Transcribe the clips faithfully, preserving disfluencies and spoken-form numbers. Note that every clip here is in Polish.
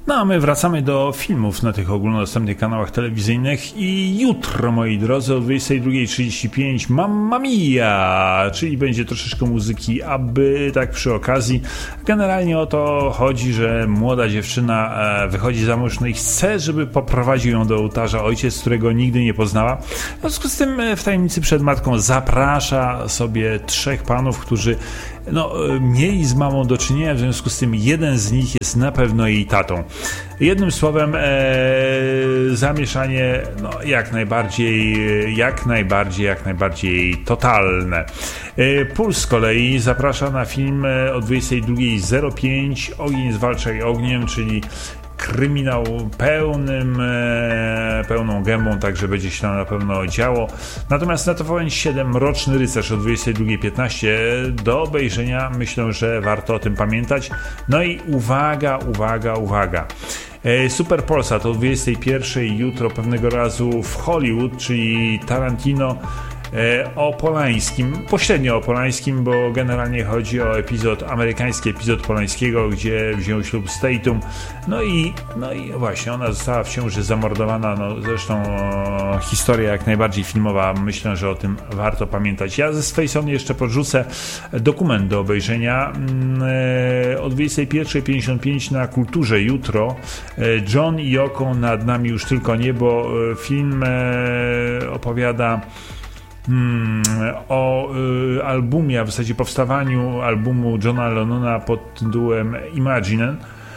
No a my wracamy do filmów na tych ogólnodostępnych kanałach telewizyjnych i jutro, moi drodzy, o dwudziestej drugiej trzydzieści pięć Mamma Mia, czyli będzie troszeczkę muzyki, aby tak przy okazji. Generalnie o to chodzi, że młoda dziewczyna wychodzi za mąż, no i chce, żeby poprowadził ją do ołtarza ojciec, którego nigdy nie poznała. W związku z tym w tajemnicy przed matką zaprasza sobie trzech panów, którzy no, mieli z mamą do czynienia, w związku z tym jeden z nich jest na pewno jej tatą. Jednym słowem e, zamieszanie no, jak najbardziej, jak najbardziej, jak najbardziej totalne. E, Puls z kolei zaprasza na film o dwudziestej drugiej zero pięć Ogień zwalczaj ogniem, czyli kryminał pełnym, e, pełną gębą, także będzie się tam na pewno działo. Natomiast na T V N siedem Roczny Rycerz o dwudziestej drugiej piętnaście do obejrzenia. Myślę, że warto o tym pamiętać. No i uwaga, uwaga, uwaga. E, Super Polsat o dwudziestej pierwszej jutro pewnego razu w Hollywood, czyli Tarantino o Polańskim, pośrednio o Polańskim, bo generalnie chodzi o epizod, amerykański epizod Polańskiego, gdzie wziął ślub z Tatum, no i, no i właśnie ona została w ciąży zamordowana, no zresztą o, historia jak najbardziej filmowa, myślę, że o tym warto pamiętać. Ja ze swojej strony jeszcze podrzucę dokument do obejrzenia e, o dwudziestej pierwszej pięćdziesiąt pięć na Kulturze jutro. e, John i Yoko, Nad nami już tylko niebo. e, film e, opowiada Hmm, o y, albumie, a w zasadzie powstawaniu albumu Johna Lennona pod tytułem Imagine.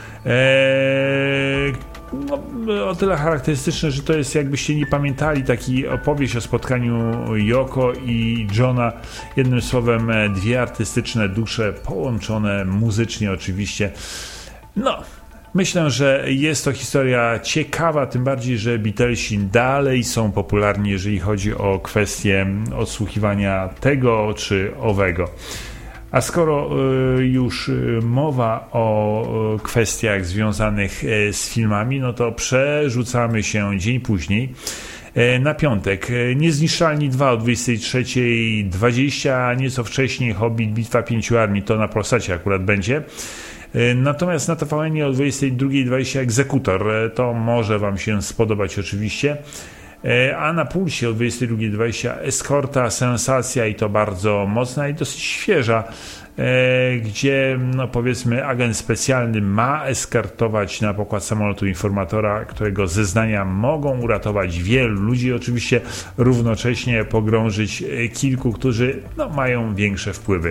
Eee, no, o tyle charakterystyczne, że to jest, jakbyście nie pamiętali, taki opowieść o spotkaniu Yoko i Johna. Jednym słowem, dwie artystyczne dusze połączone muzycznie oczywiście. No, myślę, że jest to historia ciekawa, tym bardziej, że Beatlesi dalej są popularni, jeżeli chodzi o kwestię odsłuchiwania tego czy owego. A skoro już mowa o kwestiach związanych z filmami, no to przerzucamy się dzień później na piątek. Niezniszczalni dwa o dwudziestej trzeciej dwadzieścia, a nieco wcześniej Hobbit Bitwa Pięciu Armii, to na Polsacie akurat będzie. Natomiast na T V N o dwudziestej drugiej dwadzieścia Egzekutor, to może wam się spodobać oczywiście. A na Pulsie o dwudziestej drugiej dwadzieścia Eskorta, sensacja i to bardzo mocna i dosyć świeża, gdzie no powiedzmy agent specjalny ma eskortować na pokład samolotu informatora, którego zeznania mogą uratować wielu ludzi, oczywiście równocześnie pogrążyć kilku, którzy no, mają większe wpływy.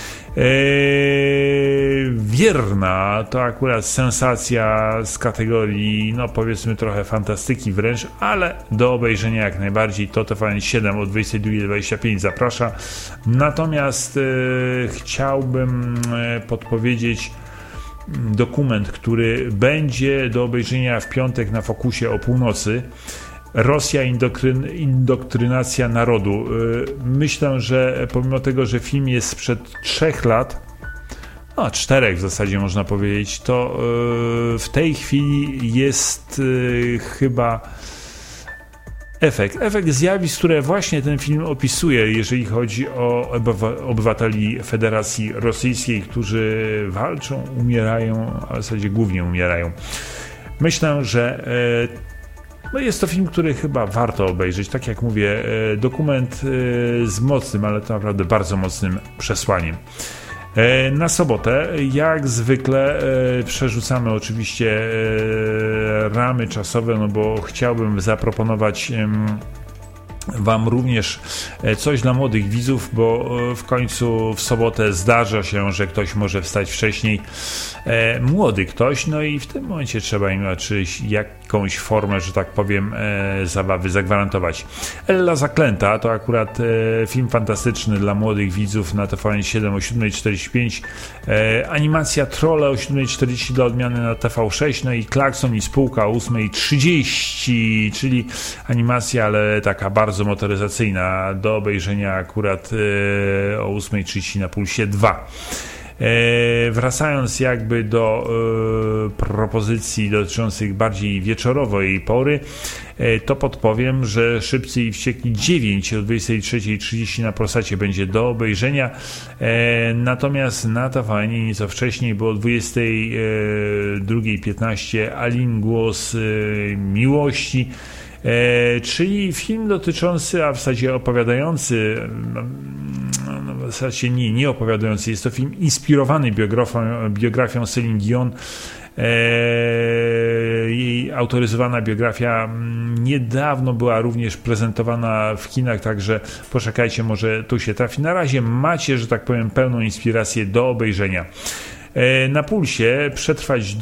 Eee, Wierna to akurat sensacja z kategorii, no powiedzmy trochę fantastyki wręcz, ale do obejrzenia jak najbardziej. To T V N siedem o dwudziestej drugiej dwadzieścia pięć zaprasza. Natomiast e, chciałbym e, podpowiedzieć dokument, który będzie do obejrzenia w piątek na Fokusie o północy. Rosja, indoktryn, indoktrynacja narodu. Myślę, że pomimo tego, że film jest sprzed trzech lat, no czterech w zasadzie można powiedzieć, to w tej chwili jest chyba efekt. Efekt zjawisk, które właśnie ten film opisuje, jeżeli chodzi o obywateli Federacji Rosyjskiej, którzy walczą, umierają, a w zasadzie głównie umierają. Myślę, że no jest to film, który chyba warto obejrzeć. Tak jak mówię, dokument z mocnym, ale to naprawdę bardzo mocnym przesłaniem. Na sobotę, jak zwykle, przerzucamy oczywiście ramy czasowe, no bo chciałbym zaproponować wam również coś dla młodych widzów, bo w końcu w sobotę zdarza się, że ktoś może wstać wcześniej, e, młody ktoś, no i w tym momencie trzeba im raczyć jakąś formę, że tak powiem, e, zabawy zagwarantować. Ella Zaklęta to akurat e, film fantastyczny dla młodych widzów na T V N siedem o siódma czterdzieści pięć, e, animacja Trolle o siódma czterdzieści dla odmiany na T V sześć, no i Klakson i spółka o ósma trzydzieści, czyli animacja, ale taka bardzo bardzo motoryzacyjna, do obejrzenia akurat e, o ósma trzydzieści na Pulsie dwa. Wracając jakby do propozycji dotyczących bardziej wieczorowej pory, to podpowiem, że Szybcy i Wściekli dziewięć o dwudziestej trzeciej trzydzieści na Polsacie będzie do obejrzenia, natomiast na T V N nieco wcześniej, bo o dwudziestej drugiej piętnaście Alin Głos Miłości, E, czyli film dotyczący, a w zasadzie opowiadający, no, w zasadzie nie, nie opowiadający, jest to film inspirowany biografią, biografią Céline Dion. E, jej autoryzowana biografia niedawno była również prezentowana w kinach, także poczekajcie, może tu się trafi. Na razie macie, że tak powiem, pełną inspirację do obejrzenia. E, na Pulsie przetrwać